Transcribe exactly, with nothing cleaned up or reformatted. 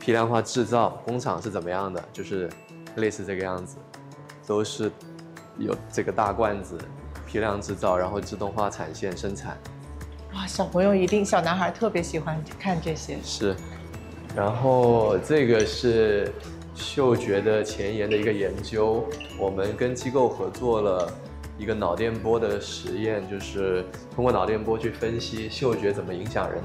批量化制造工厂是怎么样的，就是类似这个样子，都是有这个大罐子批量制造，然后自动化产线生产。 哇，小朋友一定，小男孩特别喜欢看这些。 是，然后这个是嗅觉的前沿的一个研究，我们跟机构合作了一个脑电波的实验，就是通过脑电波去分析嗅觉怎么影响人